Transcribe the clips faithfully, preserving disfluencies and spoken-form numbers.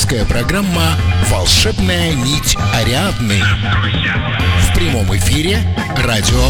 Авторская программа «Волшебная нить Ариадны». В прямом эфире Радио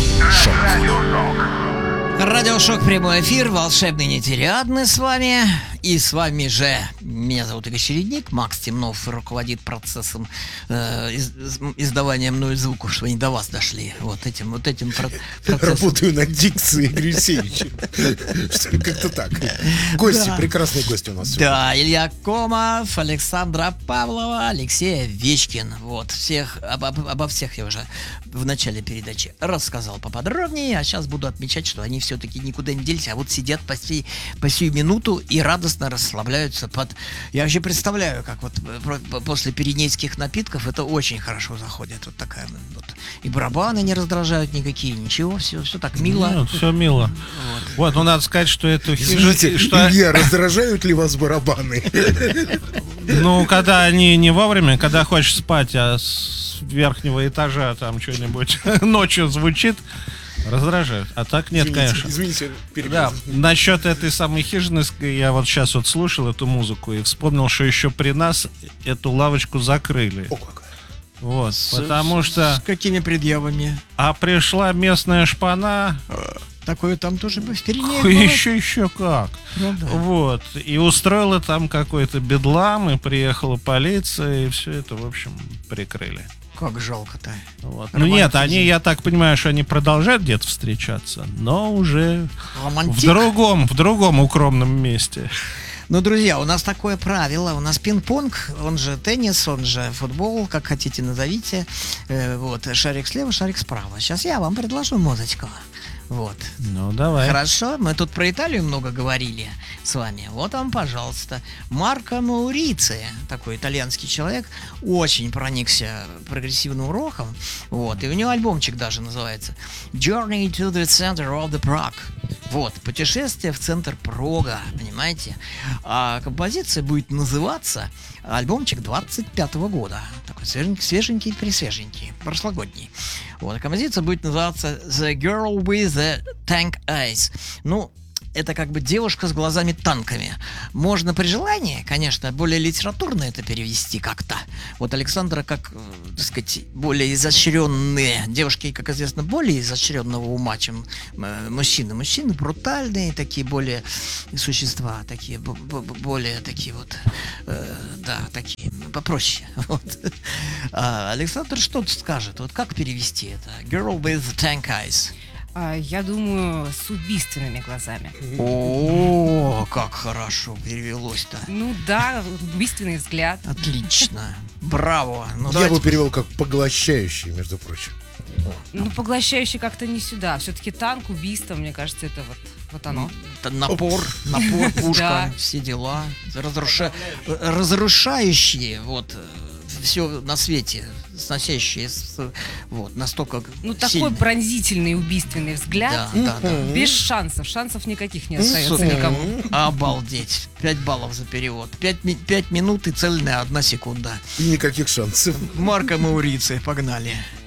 Шок. Радио Шок, прямой эфир, волшебный нить Ариадны с вами. И с вами же, меня зовут Игорь Чередник, Макс Темнов руководит процессом э, из, издавания мной звуков, что они до вас дошли. Вот этим, вот этим про- процессом. Работаю над дикцией Игоря Алексеевича. Как-то так. Гости, прекрасные гости у нас. Да, Илья Комов, Александра Павлова, Алексей Овечкин. Вот, всех, обо, обо всех я уже в начале передачи рассказал поподробнее, а сейчас буду отмечать, что они все-таки никуда не делись, а вот сидят по сей, по сию минуту и радостно расслабляются под... Я вообще представляю, как вот после пиренейских напитков это очень хорошо заходит. Вот такая вот. И барабаны не раздражают никакие, ничего, все, все так мило. Нет, все мило. Вот. Вот, ну надо сказать, что это... Извините, что... Илья, раздражают ли вас барабаны? Ну, когда они не вовремя, когда хочешь спать, а с верхнего этажа там что-нибудь ночью звучит, раздражают. А так нет, извините, конечно. Извините, да, насчет этой самой хижины, я вот сейчас вот слушал эту музыку и вспомнил, что еще при нас эту лавочку закрыли. О, как. Вот, С, потому с, что... С какими предъявами? А пришла местная шпана... Такое там тоже в Пиренеях было? Еще, еще как. Ну, да. Вот. И устроила там какой-то бедлам, и приехала полиция, и все это, в общем, прикрыли. Как жалко-то. Вот. Ну нет, они, я так понимаю, что они продолжают где-то встречаться, но уже в другом, в другом укромном месте. Ну, друзья, у нас такое правило. У нас пинг-понг, он же теннис, он же футбол, как хотите назовите. Э, вот, шарик слева, шарик справа. Сейчас я вам предложу музычку. Вот. Ну, давай. Хорошо, мы тут про Италию много говорили с вами. Вот вам, пожалуйста, Марко Маурици, такой итальянский человек, очень проникся прогрессивным роком. Вот, и у него альбомчик даже называется Journey to the Center of the Prague. Вот, путешествие в центр Прога, понимаете? А композиция будет называться альбомчик двадцать пятого года. Такой свеженький, свеженький, присвеженький, прошлогодний. Вот, а композиция будет называться The Girl with the Tank Eyes. Ну, это как бы девушка с глазами-танками. Можно при желании, конечно, более литературно это перевести как-то. Вот Александра, как, так сказать, более изощренные. Девушки, как известно, более изощренного ума, чем э, мужчины. Мужчины брутальные, такие более существа, такие б- б- более такие вот, э, да, такие попроще. Вот. А Александр что-то скажет. Вот как перевести это? Girl with the tank eyes. Я думаю, с убийственными глазами. О, как хорошо перевелось-то. Ну да, убийственный взгляд. Отлично. Браво. Ну, Я давайте... бы перевел как поглощающий, между прочим. Ну, поглощающий как-то не сюда. Все-таки танк, убийство, мне кажется, это вот, вот оно. Это напор, напор, пушка, все дела. Разруша... Разрушающие, вот, все на свете, сносящие, вот, настолько Ну, такой сильно. Пронзительный убийственный взгляд. Да, да, да. Без шансов. Шансов никаких не остается никому. Обалдеть. Пять баллов за перевод. Пять, ми- пять минут и цельная одна секунда. И никаких шансов. Марко Маурици, погнали.